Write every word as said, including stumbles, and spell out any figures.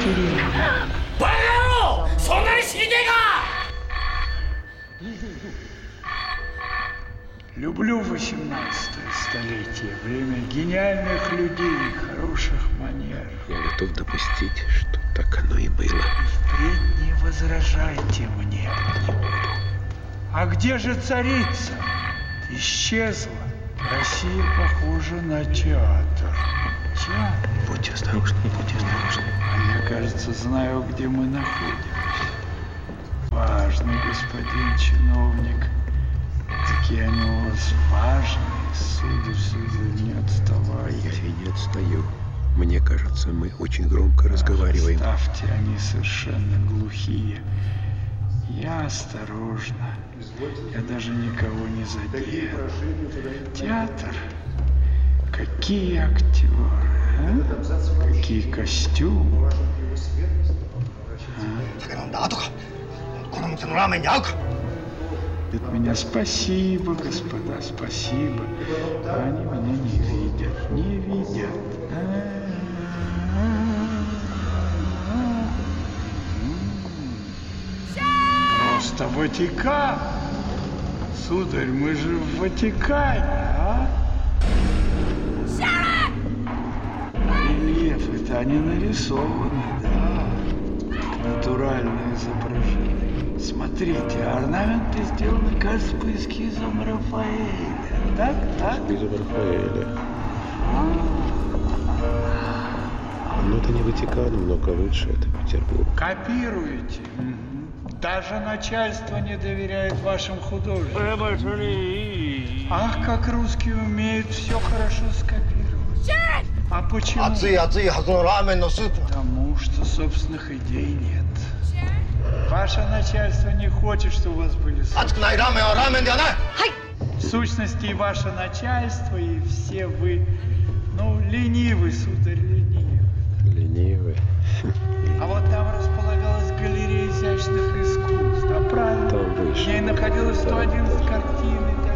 тюремный. Люблю восемнадцатое столетие, время гениальных людей, хороших манер. Я готов допустить, что так оно и было. И впредь не возражайте мне. А где же царица? Исчезла. Россия похожа на театр. Театр. Будьте осторожны, будьте осторожны. А я, кажется, знаю, где мы находимся. Важный господин чиновник. Какие они у вас важные, сударь, сударь, не отставай. Я и не отстаю. Мне кажется, мы очень громко Ах, разговариваем. Ставьте, они совершенно глухие. Я осторожно. Я даже никого не задел. Театр. Какие актеры, а? Какие костюмы. От меня спасибо, господа, спасибо. Они меня не видят, не видят. Просто Ватикан. Сударь, мы же в Ватикане, а? Рельефы-то они нарисованы, да. Натуральное изображение. Смотрите, орнаменты сделаны, кажется, по эскизам Рафаэля. Так, так? Эскизам Рафаэля. Ну, это не Ватикан, много лучше, это Петербург. Копируете. Даже начальство не доверяет вашим художникам. Ах, как русские умеют все хорошо скопировать. А почему? Потому что собственных идей нет. Ваше начальство не хочет, чтобы у вас были собственные. В сущности, и ваше начальство, и все вы, ну, ленивы, сударь, ленивы. Ленивы. А вот там располагалась галерея изящных искусств, а правильно? Там выше. В ней находилось сто одиннадцать картин.